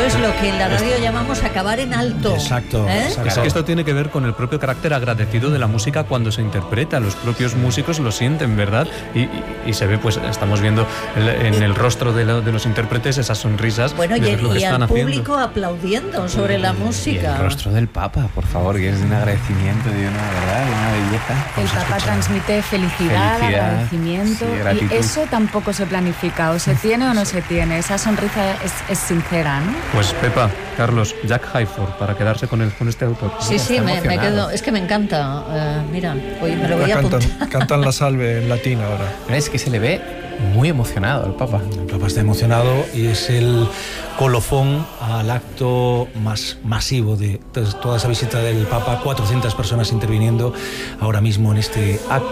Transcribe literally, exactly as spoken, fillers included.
es lo que en la radio llamamos acabar en alto. Exacto. ¿Eh? exacto. Es que esto tiene que ver con el propio carácter agradecido de la música cuando se interpreta. Los propios músicos lo sienten, ¿verdad? Y, y, y se ve, pues estamos viendo el, en el rostro de, la, de los intérpretes esas sonrisas. Bueno, y, de ver lo que y están al haciendo. público aplaudiendo sobre la música. Y el rostro del Papa, por favor, que es de un agradecimiento, de una verdad, de una belleza. El Papa transmite felicidad, Felicidad, agradecimiento, sí, gratitud. y eso tampoco se planifica, o se tiene o no se tiene. Esa sonrisa es, es sincera, ¿no? Pues Pepa, Carlos, Jack Highford, para quedarse con, el, con este autor. Sí, sí, me, me quedo. Es que me encanta. Uh, mira, hoy me lo voy a cantan, apuntar. cantan la salve en latín ahora. Es que se le ve muy emocionado el Papa. El Papa está emocionado y es el colofón al acto más masivo de toda esa visita del Papa. cuatrocientas personas interviniendo ahora mismo en este acto.